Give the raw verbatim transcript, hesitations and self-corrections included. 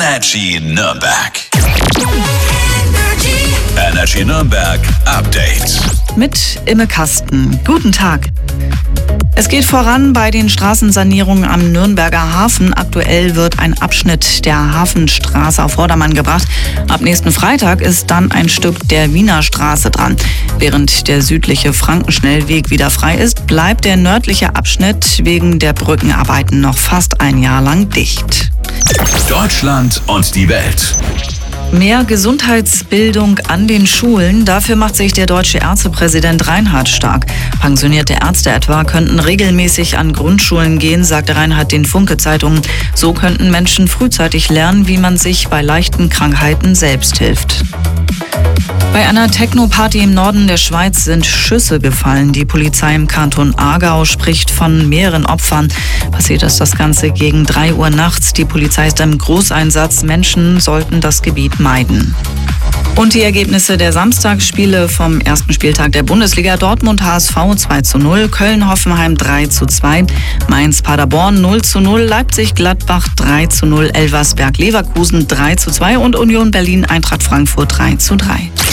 Energy Nürnberg. Energy Nürnberg Update. Mit Imme Kasten. Guten Tag. Es geht voran bei den Straßensanierungen am Nürnberger Hafen. Aktuell wird ein Abschnitt der Hafenstraße auf Vordermann gebracht. Ab nächsten Freitag ist dann ein Stück der Wiener Straße dran. Während der südliche Frankenschnellweg wieder frei ist, bleibt der nördliche Abschnitt wegen der Brückenarbeiten noch fast ein Jahr lang dicht. Deutschland und die Welt. Mehr Gesundheitsbildung an den Schulen, dafür macht sich der deutsche Ärztepräsident Reinhardt stark. Pensionierte Ärzte etwa könnten regelmäßig an Grundschulen gehen, sagte Reinhardt den Funke-Zeitungen. So könnten Menschen frühzeitig lernen, wie man sich bei leichten Krankheiten selbst hilft. Bei einer Techno-Party im Norden der Schweiz sind Schüsse gefallen. Die Polizei im Kanton Aargau spricht von mehreren Opfern. Passiert ist das Ganze gegen drei Uhr nachts. Die Polizei ist im Großeinsatz. Menschen sollten das Gebiet meiden. Und die Ergebnisse der Samstagsspiele vom ersten Spieltag der Bundesliga: Dortmund H S V zwei zu null, Köln-Hoffenheim drei zu zwei, Mainz-Paderborn null zu null, Leipzig-Gladbach drei zu null, Elversberg-Leverkusen drei zu zwei und Union Berlin-Eintracht Frankfurt drei zu drei.